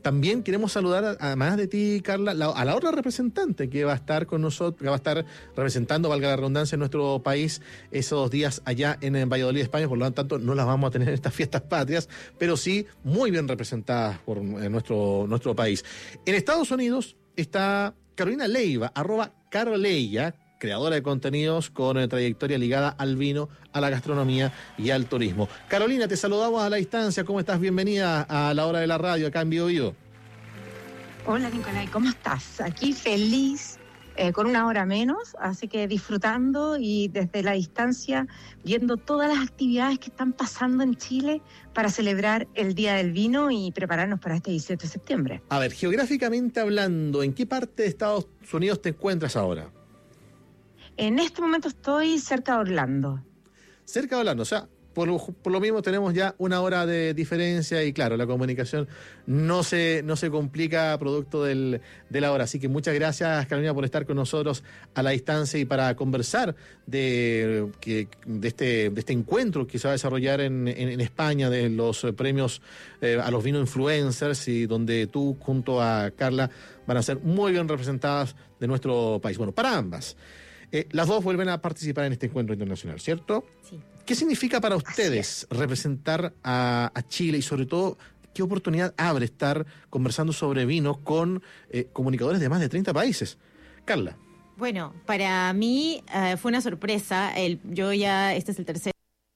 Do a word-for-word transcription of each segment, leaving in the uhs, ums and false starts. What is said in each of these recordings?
también queremos saludar, además de ti, Carla, la, a la otra representante que va a estar con nosotros, que va a estar representando, valga la redundancia, en nuestro país esos días allá en, en Valladolid, España. Por lo tanto, no las vamos a tener en estas fiestas patrias, pero sí muy bien representadas por eh, nuestro, nuestro país. En Estados Unidos está Carolina Leiva, arroba Caroleya, creadora de contenidos con eh, trayectoria ligada al vino, a la gastronomía y al turismo. Carolina, te saludamos a la distancia. ¿Cómo estás? Bienvenida a La Hora de la Radio, acá en Bio Bio. Hola, Nicolai, ¿cómo estás? Aquí feliz, eh, con una hora menos, así que disfrutando y desde la distancia viendo todas las actividades que están pasando en Chile para celebrar el Día del Vino y prepararnos para este dieciocho de septiembre. A ver, geográficamente hablando, ¿en qué parte de Estados Unidos te encuentras ahora? En este momento estoy cerca de Orlando. Cerca de Orlando, o sea, por lo, por lo mismo tenemos ya una hora de diferencia y claro, la comunicación no se, no se complica producto del, de la hora. Así que muchas gracias, Carolina, por estar con nosotros a la distancia y para conversar de, que, de, este, de este encuentro que se va a desarrollar en, en, en España, de los premios eh, a los Vino Influencers, y donde tú junto a Carla van a ser muy bien representadas de nuestro país. Bueno, para ambas. Eh, las dos vuelven a participar en este encuentro internacional, ¿cierto? Sí. ¿Qué significa para ustedes representar a, a Chile y sobre todo qué oportunidad abre estar conversando sobre vino con eh, comunicadores de más de treinta países? Carla. Bueno, para mí uh, fue una sorpresa. El, yo ya, este es el tercer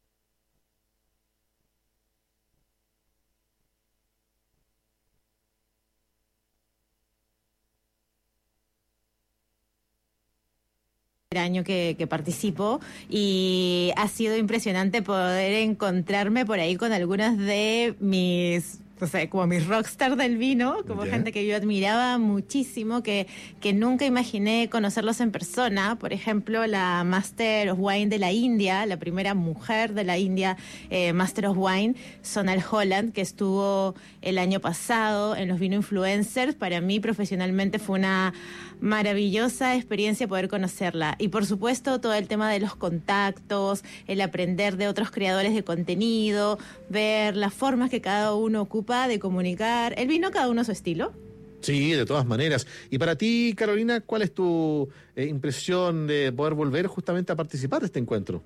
año que, que participo y ha sido impresionante poder encontrarme por ahí con algunas de mis, o sea, como mis rockstar del vino, como yeah. gente que yo admiraba muchísimo, que, que nunca imaginé conocerlos en persona. Por ejemplo, la Master of Wine de la India, la primera mujer de la India, eh, Master of Wine, Sonal Holland, que estuvo el año pasado en los Vino Influencers. Para mí, profesionalmente, fue una maravillosa experiencia poder conocerla. Y por supuesto todo el tema de los contactos, el aprender de otros creadores de contenido, ver las formas que cada uno ocupa de comunicar el vino, cada uno a su estilo. Sí, de todas maneras. Y para ti, Carolina, ¿cuál es tu eh, impresión de poder volver justamente a participar de este encuentro?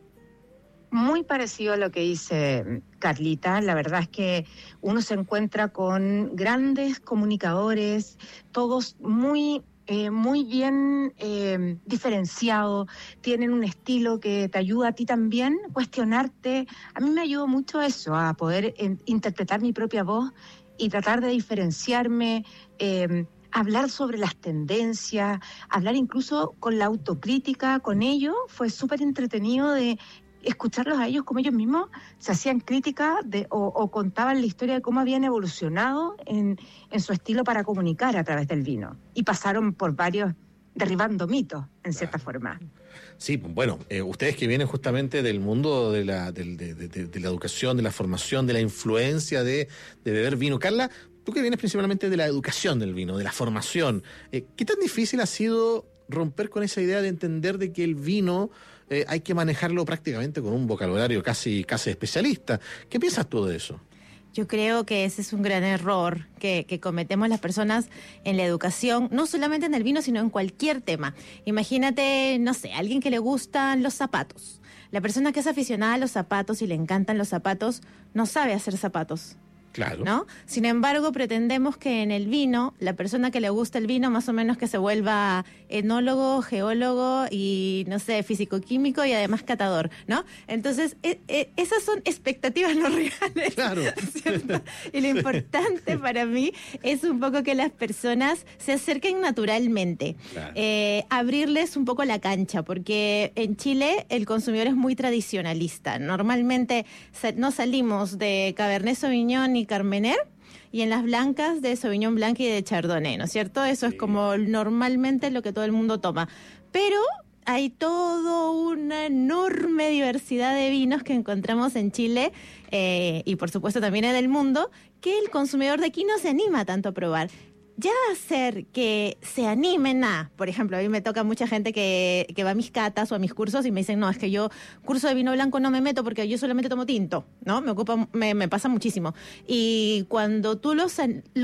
Muy parecido a lo que dice Carlita. La verdad es que uno se encuentra con grandes comunicadores, todos muy Eh, muy bien eh, diferenciado, tienen un estilo que te ayuda a ti también cuestionarte. A mí me ayudó mucho eso, a poder eh, interpretar mi propia voz y tratar de diferenciarme, eh, hablar sobre las tendencias, hablar incluso con la autocrítica con ellos. Fue súper entretenido de escucharlos a ellos como ellos mismos se hacían crítica de, o, o contaban la historia de cómo habían evolucionado en, en su estilo para comunicar a través del vino. Y pasaron por varios, derribando mitos, en cierta forma. Sí, bueno, eh, ustedes que vienen justamente del mundo de la, de, de, de, de la educación, de la formación, de la influencia de, de beber vino. Carla, tú que vienes principalmente de la educación del vino, de la formación, eh, ¿qué tan difícil ha sido romper con esa idea de entender de que el vino eh, hay que manejarlo prácticamente con un vocabulario casi, casi especialista? ¿Qué piensas tú de eso? Yo creo que ese es un gran error que, que cometemos las personas en la educación, no solamente en el vino, sino en cualquier tema. Imagínate, no sé, alguien que le gustan los zapatos. La persona que es aficionada a los zapatos y le encantan los zapatos, no sabe hacer zapatos. Claro. ¿No? Sin embargo, pretendemos que en el vino, la persona que le gusta el vino, más o menos que se vuelva enólogo, geólogo y, no sé, físico-químico y además catador, ¿no? Entonces, e- e- esas son expectativas no reales. Claro. ¿Cierto? Y lo importante para mí es un poco que las personas se acerquen naturalmente. Claro. Eh, abrirles un poco la cancha, porque en Chile el consumidor es muy tradicionalista. Normalmente no salimos de Cabernet Sauvignon y Carmener, y en las blancas de Sauvignon Blanc y de Chardonnay, ¿no es cierto? Eso sí. Es como normalmente lo que todo el mundo toma. Pero hay toda una enorme diversidad de vinos que encontramos en Chile eh, y por supuesto también en el mundo, que el consumidor de aquí no se anima tanto a probar. Ya hacer que se animen a, por ejemplo, a mí me toca mucha gente que, que va a mis catas o a mis cursos y me dicen, no, es que yo curso de vino blanco no me meto porque yo solamente tomo tinto, ¿no? Me ocupa, me, me pasa muchísimo. Y cuando tú los,